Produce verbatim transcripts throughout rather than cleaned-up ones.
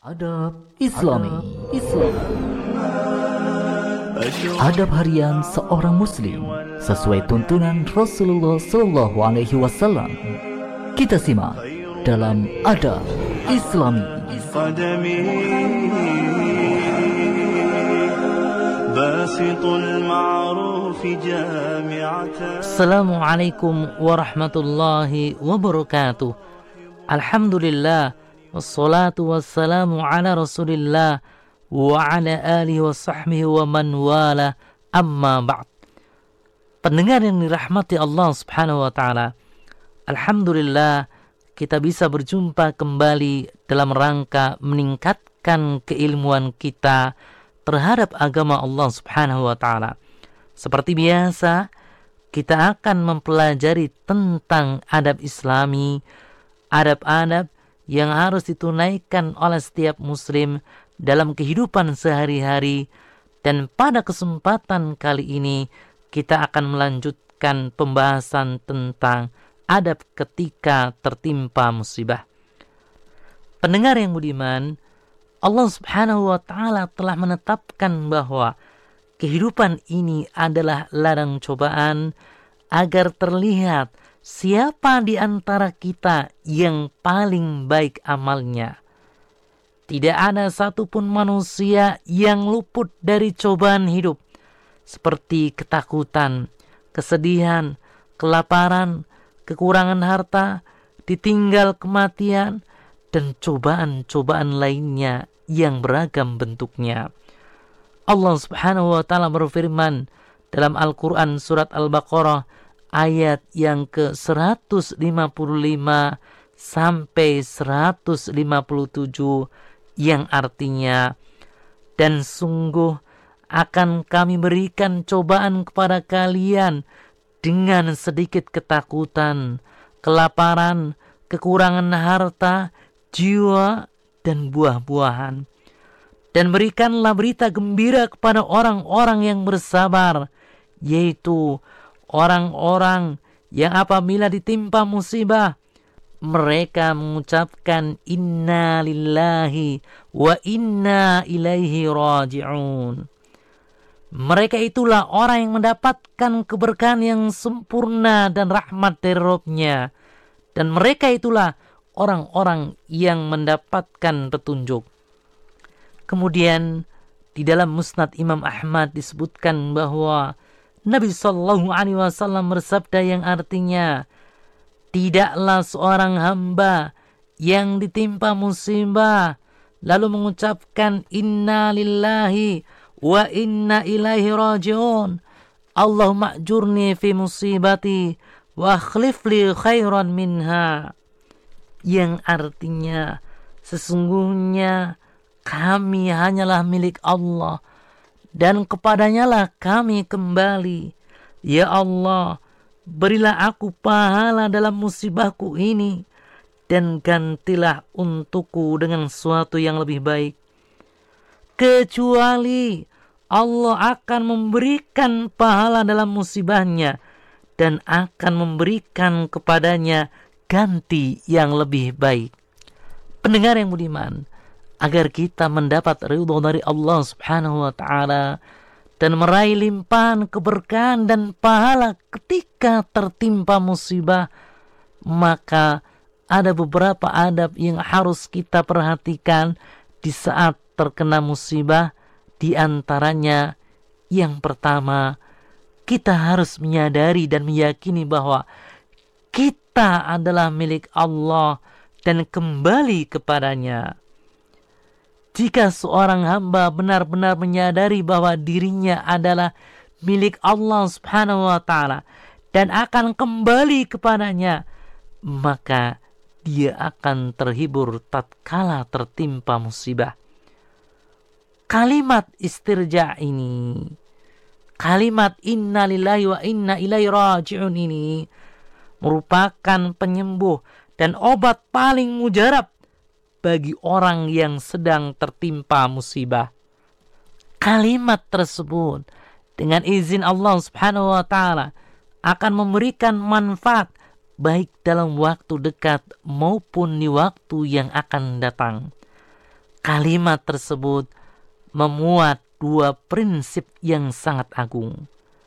Adab Islami. Islam. Adab harian seorang muslim sesuai tuntunan Rasulullah Shallallahu Alaihi Wasallam. Kita simak dalam Adab Islami. Assalamualaikum warahmatullahi wabarakatuh. Alhamdulillah, wassalatu wassalamu ala rasulillah wa ala alihi wa sahbihi wa man wala, amma ba'd. Pendengar yang dirahmati Allah subhanahu wa ta'ala, alhamdulillah kita bisa berjumpa kembali dalam rangka meningkatkan keilmuan kita terhadap agama Allah subhanahu wa ta'ala. Seperti biasa, kita akan mempelajari tentang adab islami, adab-adab yang harus ditunaikan oleh setiap muslim dalam kehidupan sehari-hari. Dan pada kesempatan kali ini kita akan melanjutkan pembahasan tentang adab ketika tertimpa musibah. Pendengar yang budiman, Allah subhanahu wa ta'ala telah menetapkan bahwa kehidupan ini adalah ladang cobaan agar terlihat siapa di antara kita yang paling baik amalnya. Tidak ada satupun manusia yang luput dari cobaan hidup, seperti ketakutan, kesedihan, kelaparan, kekurangan harta, ditinggal kematian, dan cobaan-cobaan lainnya yang beragam bentuknya. Allah subhanahu wa ta'ala berfirman dalam Al-Quran surat Al-Baqarah ayat yang ke seratus lima puluh lima sampai seratus lima puluh tujuh yang artinya, dan sungguh akan kami berikan cobaan kepada kalian dengan sedikit ketakutan, kelaparan, kekurangan harta, jiwa, dan buah-buahan. Dan berikanlah berita gembira kepada orang-orang yang bersabar, yaitu orang-orang yang apabila ditimpa musibah, mereka mengucapkan inna lillahi wa inna ilaihi raji'un. Mereka itulah orang yang mendapatkan keberkahan yang sempurna dan rahmat dari Rabb-Nya. Dan mereka itulah orang-orang yang mendapatkan petunjuk. Kemudian di dalam Musnad Imam Ahmad disebutkan bahwa Nabi Shallallahu Alaihi Wasallam bersabda yang artinya, tidaklah seorang hamba yang ditimpa musibah lalu mengucapkan inna lillahi wa inna ilaihi raji'un, Allahumma ajurni fi musibati wa akhlif li khairan minha, yang artinya sesungguhnya kami hanyalah milik Allah dan kepadanya lah kami kembali. Ya Allah, berilah aku pahala dalam musibahku ini dan gantilah untukku dengan sesuatu yang lebih baik. Kecuali Allah akan memberikan pahala dalam musibahnya dan akan memberikan kepadanya ganti yang lebih baik. Pendengar yang budiman, agar kita mendapat ridho dari Allah subhanahu wa ta'ala dan meraih limpahan keberkahan dan pahala ketika tertimpa musibah, maka ada beberapa adab yang harus kita perhatikan di saat terkena musibah. Di antaranya, yang pertama, kita harus menyadari dan meyakini bahwa kita adalah milik Allah dan kembali kepadanya. Jika seorang hamba benar-benar menyadari bahwa dirinya adalah milik Allah subhanahu wa ta'ala dan akan kembali kepadanya, maka dia akan terhibur tatkala tertimpa musibah. Kalimat istirja ini, kalimat inna lillahi wa inna ilaihi raji'un ini merupakan penyembuh dan obat paling mujarab bagi orang yang sedang tertimpa musibah. Kalimat tersebut dengan izin Allah subhanahu wa ta'ala akan memberikan manfaat baik dalam waktu dekat maupun di waktu yang akan datang. Kalimat tersebut memuat dua prinsip yang sangat agung.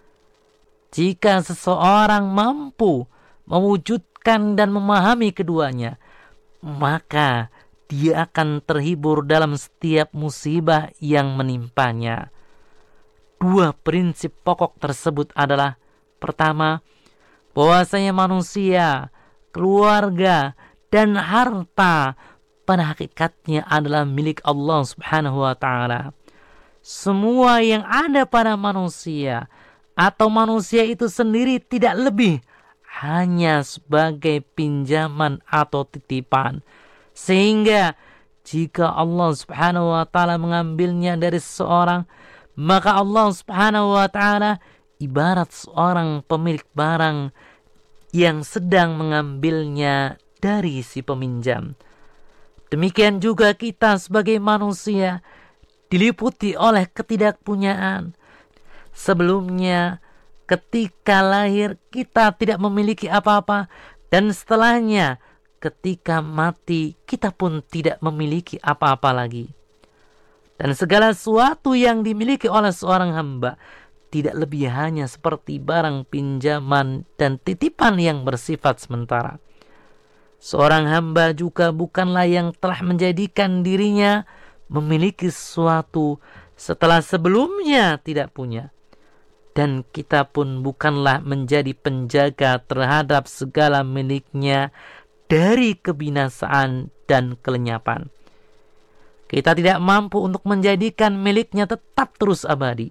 Jika seseorang mampu mewujudkan dan memahami keduanya, maka dia akan terhibur dalam setiap musibah yang menimpanya. Dua prinsip pokok tersebut adalah: pertama, bahwasanya manusia, keluarga, dan harta pada hakikatnya adalah milik Allah Subhanahu wa Ta'ala. Semua yang ada pada manusia atau manusia itu sendiri tidak lebih hanya sebagai pinjaman atau titipan. Sehingga jika Allah Subhanahu wa Ta'ala mengambilnya dari seseorang, maka Allah Subhanahu wa Ta'ala ibarat seorang pemilik barang yang sedang mengambilnya dari si peminjam. Demikian juga kita sebagai manusia diliputi oleh ketidakpunyaan. Sebelumnya, ketika lahir kita tidak memiliki apa-apa, dan setelahnya ketika mati kita pun tidak memiliki apa-apa lagi. Dan segala sesuatu yang dimiliki oleh seorang hamba tidak lebih hanya seperti barang pinjaman dan titipan yang bersifat sementara. Seorang hamba juga bukanlah yang telah menjadikan dirinya memiliki sesuatu setelah sebelumnya tidak punya. Dan kita pun bukanlah menjadi penjaga terhadap segala miliknya dari kebinasaan dan kelenyapan. Kita tidak mampu untuk menjadikan miliknya tetap terus abadi.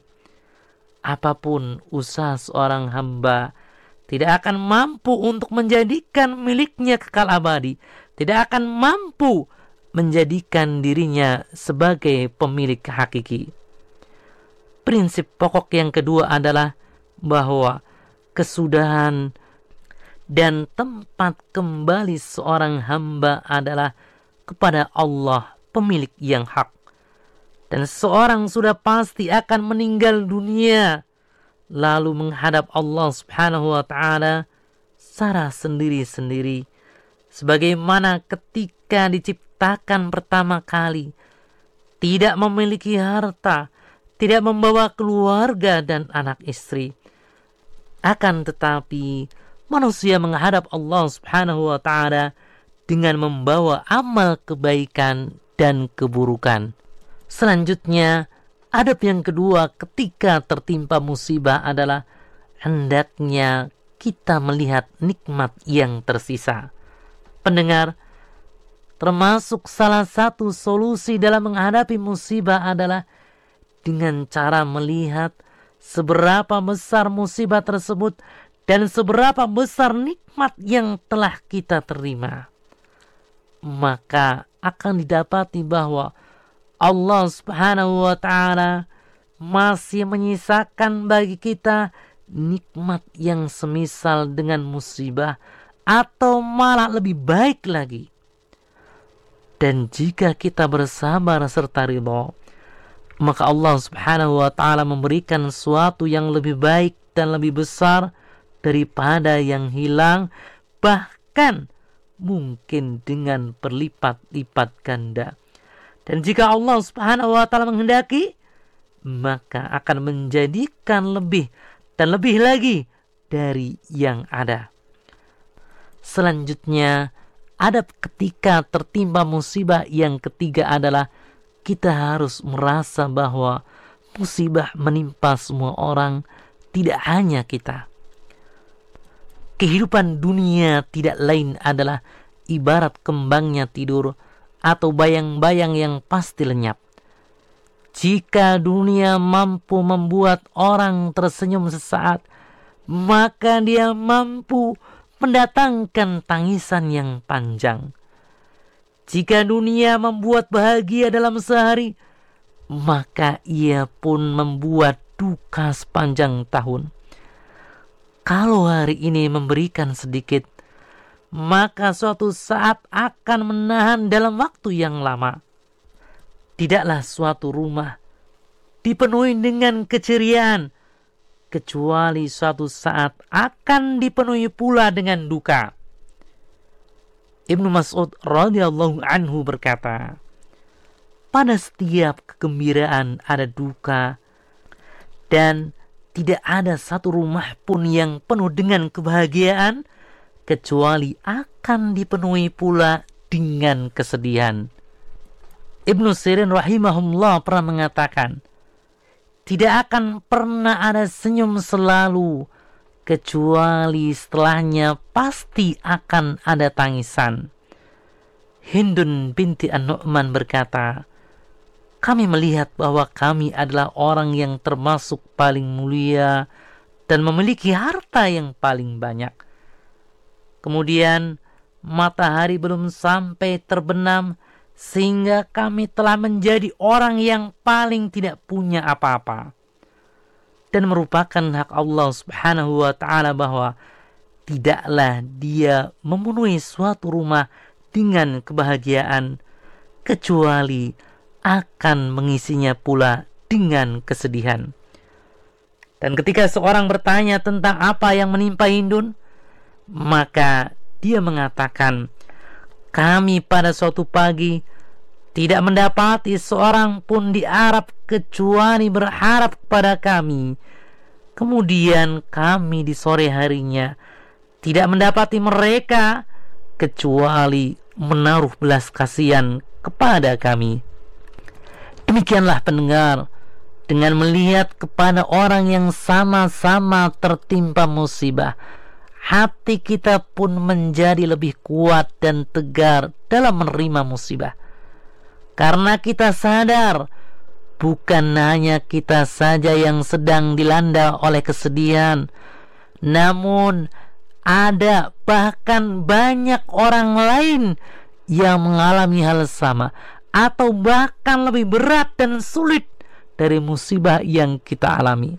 Apapun usaha seorang hamba tidak akan mampu untuk menjadikan miliknya kekal abadi, tidak akan mampu menjadikan dirinya sebagai pemilik hakiki. Prinsip pokok yang kedua adalah bahwa kesudahan dan tempat kembali seorang hamba adalah kepada Allah, pemilik yang hak. Dan seorang sudah pasti akan meninggal dunia, lalu menghadap Allah Subhanahu wa Ta'ala secara sendiri-sendiri, sebagaimana ketika diciptakan pertama kali, tidak memiliki harta, tidak membawa keluarga dan anak istri. Akan tetapi manusia menghadap Allah Subhanahu wa Ta'ala dengan membawa amal kebaikan dan keburukan. Selanjutnya, adab yang kedua ketika tertimpa musibah adalah hendaknya kita melihat nikmat yang tersisa. Pendengar, termasuk salah satu solusi dalam menghadapi musibah adalah dengan cara melihat seberapa besar musibah tersebut dan seberapa besar nikmat yang telah kita terima. Maka akan didapati bahwa Allah Subhanahu wa Ta'ala masih menyisakan bagi kita nikmat yang semisal dengan musibah atau malah lebih baik lagi. Dan jika kita bersabar serta ridha, maka Allah Subhanahu wa Ta'ala memberikan sesuatu yang lebih baik dan lebih besar daripada yang hilang, bahkan mungkin dengan berlipat-lipat ganda. Dan jika Allah Subhanahu wa Ta'ala menghendaki, maka akan menjadikan lebih dan lebih lagi dari yang ada. Selanjutnya, adab ketika tertimpa musibah yang ketiga adalah kita harus merasa bahwa musibah menimpa semua orang, tidak hanya kita. Kehidupan dunia tidak lain adalah ibarat kembangnya tidur atau bayang-bayang yang pasti lenyap. Jika dunia mampu membuat orang tersenyum sesaat, maka dia mampu mendatangkan tangisan yang panjang. Jika dunia membuat bahagia dalam sehari, maka ia pun membuat duka sepanjang tahun. Kalau hari ini memberikan sedikit, maka suatu saat akan menahan dalam waktu yang lama. Tidaklah suatu rumah dipenuhi dengan keceriaan, kecuali suatu saat akan dipenuhi pula dengan duka. Ibnu Mas'ud radhiyallahu anhu berkata, pada setiap kegembiraan ada duka, dan tidak ada satu rumah pun yang penuh dengan kebahagiaan kecuali akan dipenuhi pula dengan kesedihan. Ibnu Sirin rahimahullah pernah mengatakan, tidak akan pernah ada senyum selalu kecuali setelahnya pasti akan ada tangisan. Hindun binti An-Nu'man berkata, kami melihat bahwa kami adalah orang yang termasuk paling mulia dan memiliki harta yang paling banyak. Kemudian matahari belum sampai terbenam sehingga kami telah menjadi orang yang paling tidak punya apa-apa. Dan merupakan hak Allah Subhanahu wa ta'ala bahwa tidaklah Dia memenuhi suatu rumah dengan kebahagiaan kecuali akan mengisinya pula dengan kesedihan. Dan ketika seorang bertanya tentang apa yang menimpa Hindun, maka dia mengatakan, kami pada suatu pagi tidak mendapati seorang pun di Arab kecuali berharap kepada kami. Kemudian kami di sore harinya tidak mendapati mereka kecuali menaruh belas kasihan kepada kami. Demikianlah pendengar, dengan melihat kepada orang yang sama-sama tertimpa musibah, hati kita pun menjadi lebih kuat dan tegar dalam menerima musibah. Karena kita sadar, bukan hanya kita saja yang sedang dilanda oleh kesedihan, namun ada bahkan banyak orang lain yang mengalami hal sama atau bahkan lebih berat dan sulit dari musibah yang kita alami.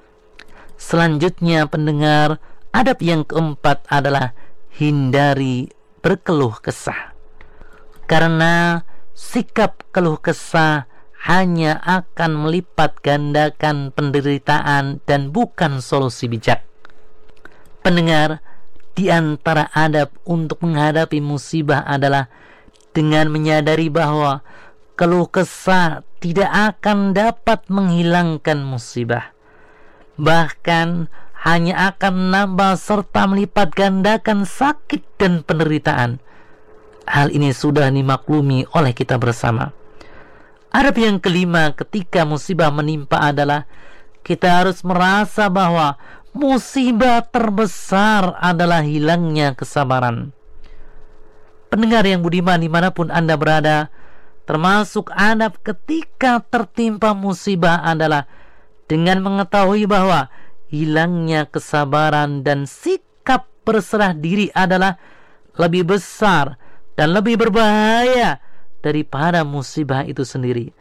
Selanjutnya pendengar, adab yang keempat adalah hindari berkeluh kesah. Karena sikap keluh kesah hanya akan melipat gandakan penderitaan dan bukan solusi bijak. Pendengar, di antara adab untuk menghadapi musibah adalah dengan menyadari bahwa keluh kesah tidak akan dapat menghilangkan musibah. Bahkan hanya akan menambah serta melipat gandakan sakit dan penderitaan. Hal ini sudah dimaklumi oleh kita bersama. Adab yang kelima ketika musibah menimpa adalah kita harus merasa bahwa musibah terbesar adalah hilangnya kesabaran. Pendengar yang budiman dimanapun Anda berada, termasuk adab ketika tertimpa musibah adalah dengan mengetahui bahwa hilangnya kesabaran dan sikap berserah diri adalah lebih besar dan lebih berbahaya daripada musibah itu sendiri.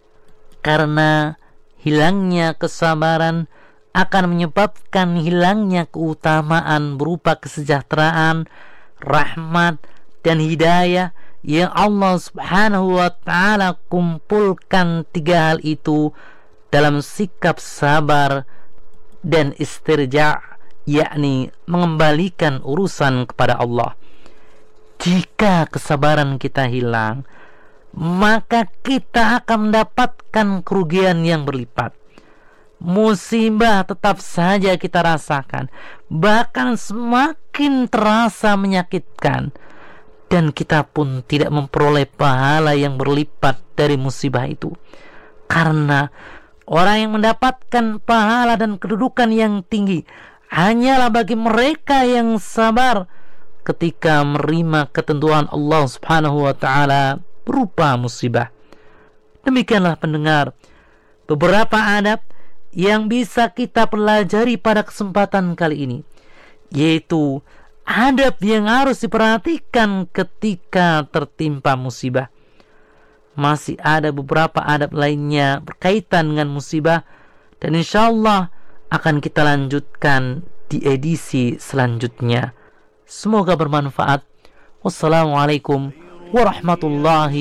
Karena hilangnya kesabaran akan menyebabkan hilangnya keutamaan berupa kesejahteraan, rahmat, dan hidayah yang Allah Subhanahu wa ta'ala kumpulkan tiga hal itu dalam sikap sabar dan istirja', yakni mengembalikan urusan kepada Allah. Jika kesabaran kita hilang, maka kita akan mendapatkan kerugian yang berlipat. Musibah tetap saja kita rasakan, bahkan semakin terasa menyakitkan, dan kita pun tidak memperoleh pahala yang berlipat dari musibah itu. Karena orang yang mendapatkan pahala dan kedudukan yang tinggi hanyalah bagi mereka yang sabar ketika menerima ketentuan Allah Subhanahu wa ta'ala berupa musibah. Demikianlah pendengar, beberapa adab yang bisa kita pelajari pada kesempatan kali ini, yaitu adab yang harus diperhatikan ketika tertimpa musibah. Masih ada beberapa adab lainnya berkaitan dengan musibah, dan insya Allah akan kita lanjutkan di edisi selanjutnya. Semoga bermanfaat. Wassalamualaikum warahmatullahi